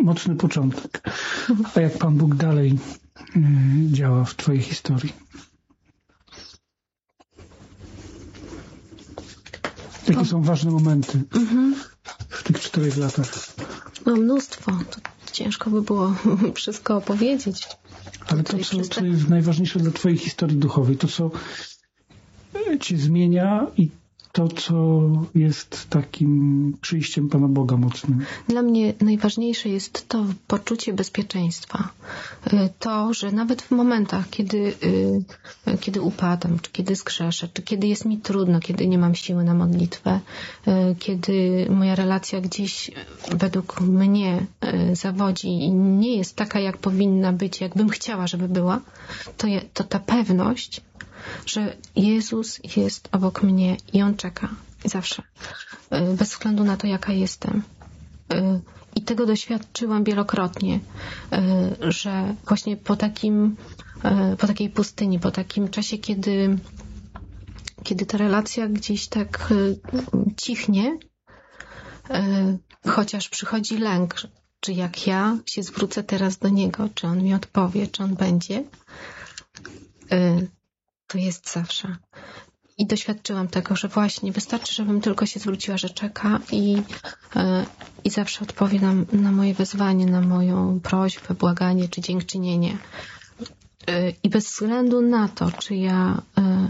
mocny początek. A jak Pan Bóg dalej działa w Twojej historii? Jakie są ważne momenty w tych 4 latach? No mnóstwo. To ciężko by było wszystko opowiedzieć. Ale to, co jest najważniejsze dla Twojej historii duchowej, to, co Cię zmienia i to, co jest takim przyjściem Pana Boga mocnym. Dla mnie najważniejsze jest to poczucie bezpieczeństwa. To, że nawet w momentach, kiedy upadam, czy kiedy zgrzeszę, czy kiedy jest mi trudno, kiedy nie mam siły na modlitwę, kiedy moja relacja gdzieś według mnie zawodzi i nie jest taka, jak powinna być, jakbym chciała, żeby była, to ta pewność, że Jezus jest obok mnie i On czeka zawsze, bez względu na to, jaka jestem. I tego doświadczyłam wielokrotnie, że właśnie po takiej pustyni, po takim czasie, kiedy ta relacja gdzieś tak cichnie, chociaż przychodzi lęk, czy jak ja się zwrócę teraz do Niego, czy On mi odpowie, czy On będzie, to jest zawsze. I doświadczyłam tego, że właśnie wystarczy, żebym tylko się zwróciła, że czeka i zawsze odpowie na moje wezwanie, na moją prośbę, błaganie czy dziękczynienie. I bez względu na to, czy ja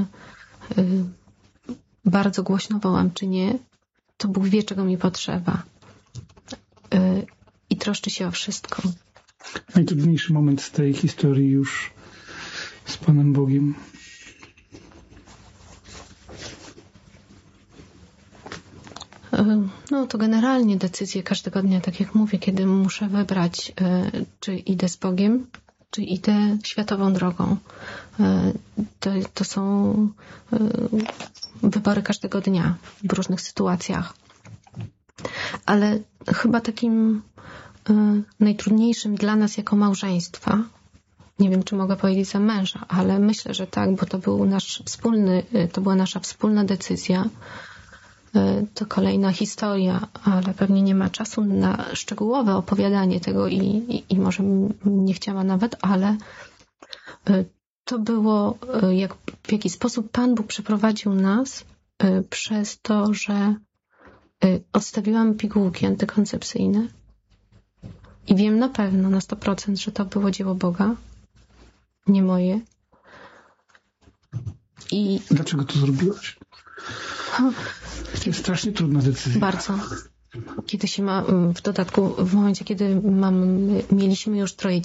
bardzo głośno wołam, czy nie, to Bóg wie, czego mi potrzeba. I troszczy się o wszystko. Najtrudniejszy moment z tej historii już z Panem Bogiem. No to generalnie decyzje każdego dnia, tak jak mówię, kiedy muszę wybrać, czy idę z Bogiem, czy idę światową drogą. To są wybory każdego dnia w różnych sytuacjach. Ale chyba takim najtrudniejszym dla nas jako małżeństwa, nie wiem, czy mogę powiedzieć za męża, ale myślę, że tak, bo to była nasza wspólna decyzja. To kolejna historia, ale pewnie nie ma czasu na szczegółowe opowiadanie tego i może nie chciała nawet, ale to było, w jaki sposób Pan Bóg przeprowadził nas przez to, że odstawiłam pigułki antykoncepcyjne i wiem na pewno, na 100%, że to było dzieło Boga, nie moje. Dlaczego to zrobiłaś? To jest strasznie trudna decyzja. Bardzo. Kiedy się ma, w dodatku w momencie, kiedy mieliśmy już 3